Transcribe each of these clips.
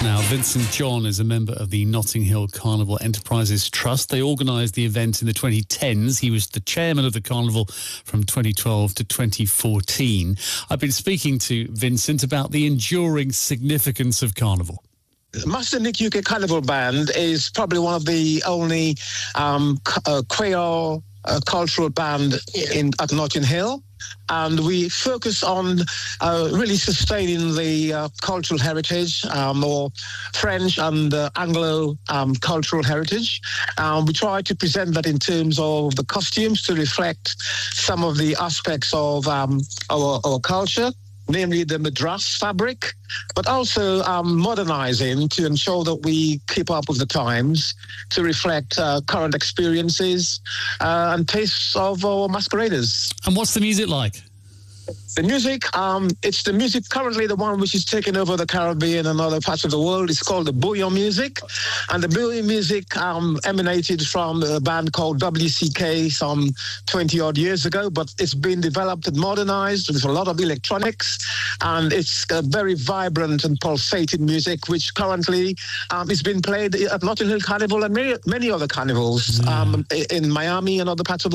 Now, Vincent John is a member of the Notting Hill Carnival Enterprises Trust. They organised the event in the 2010s. He was the chairman of the carnival from 2012 to 2014. I've been speaking to Vincent about the enduring significance of carnival. Master Nick UK Carnival Band is probably one of the only Creole cultural band at Notting Hill. And we focus on really sustaining the cultural heritage, or French and Anglo cultural heritage. We try to present that in terms of the costumes to reflect some of the aspects of our culture, namely the madras fabric, but also modernizing to ensure that we keep up with the times, to reflect current experiences and tastes of our masqueraders. And what's the music like? The music, it's the music currently, the one which is taking over the Caribbean and other parts of the world. It's called the bouillon music. And the bouillon music emanated from a band called WCK some 20-odd years ago, but it's been developed and modernized with a lot of electronics. And it's a very vibrant and pulsating music, which currently is being played at Notting Hill Carnival and many other carnivals in Miami and other parts of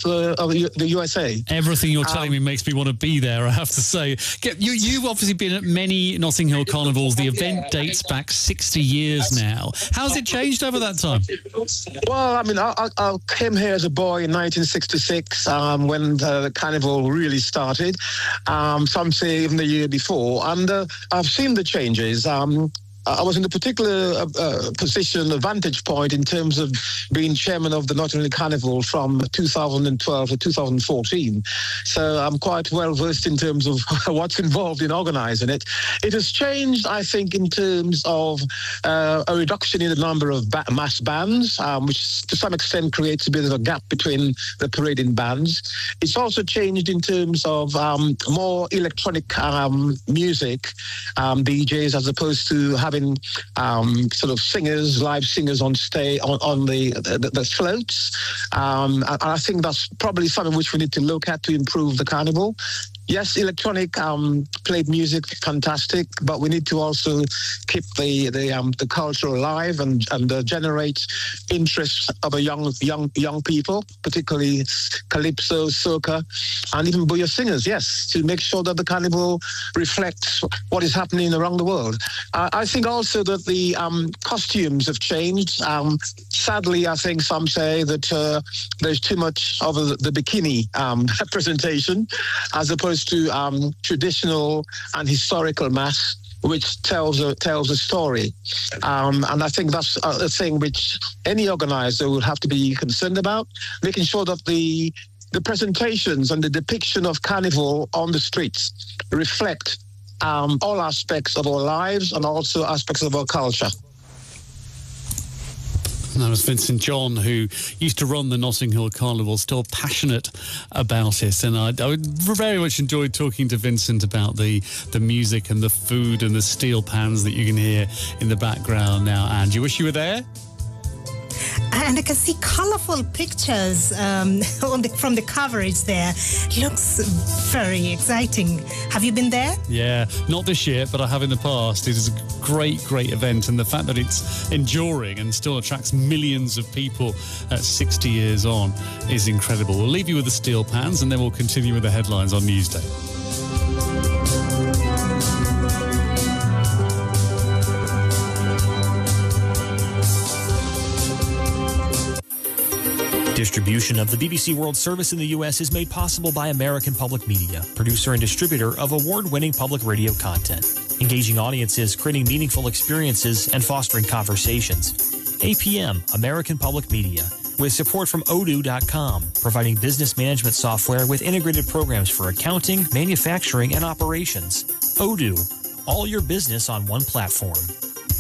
the USA. Everything you're telling me makes me want to be there, I have to say. You've obviously been at many Notting Hill carnivals. The event dates back 60 years now. How's it changed over that time? Well, I mean, I came here as a boy in 1966 when the carnival really started. Some say even the year before. And I've seen the changes. I was in a particular position, a vantage point in terms of being chairman of the Notting Hill Carnival from 2012 to 2014. So I'm quite well versed in terms of what's involved in organizing it. It has changed, I think, in terms of a reduction in the number of mass bands, which to some extent creates a bit of a gap between the parading bands. It's also changed in terms of more electronic music, DJs, as opposed to having sort of singers, live singers on stage, on the floats. And I think that's probably something which we need to look at to improve the carnival. Yes, electronic played music, fantastic, but we need to also keep the culture alive and generate interest of a young people, particularly calypso, soca, and even bouillon singers. Yes, to make sure that the carnival reflects what is happening around the world. I think also that the costumes have changed. Sadly, I think some say that there's too much of the bikini representation, as opposed to traditional and historical masks, which tells a story. And I think that's a thing which any organizer will have to be concerned about, making sure that the presentations and the depiction of carnival on the streets reflect all aspects of our lives and also aspects of our culture. That was Vincent John, who used to run the Notting Hill Carnival, still passionate about it. And I very much enjoyed talking to Vincent about the music and the food and the steel pans that you can hear in the background now. And you wish you were there? And I can see colourful pictures from the coverage there. Looks very exciting. Have you been there? Yeah, not this year, but I have in the past. It is a great, great event. And the fact that it's enduring and still attracts millions of people at 60 years on is incredible. We'll leave you with the steel pans and then we'll continue with the headlines on Newsday. Distribution of the BBC World Service in the U.S. is made possible by American Public Media, producer and distributor of award-winning public radio content, engaging audiences, creating meaningful experiences, and fostering conversations. APM, American Public Media, with support from Odoo.com, providing business management software with integrated programs for accounting, manufacturing, and operations. Odoo, all your business on one platform.